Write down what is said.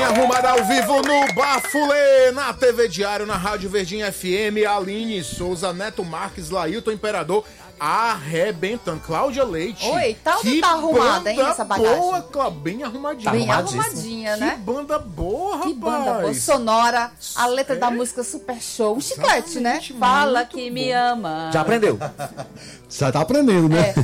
arrumada ao vivo no Bafulê, na TV Diário, na Rádio Verdinha FM, Aline Souza, Neto Marques, Lailton Imperador, arrebentando. Cláudia Leite. Oi, tá arrumada, hein, essa bagagem? Boa, bem arrumadinha. Bem arrumadinha, né? Que banda boa, rapaz. Que banda boa, sonora, a letra da música super show, um chiclete, né? Exatamente, Fala muito que bom. me ama. Já aprendeu? Já tá aprendendo, né?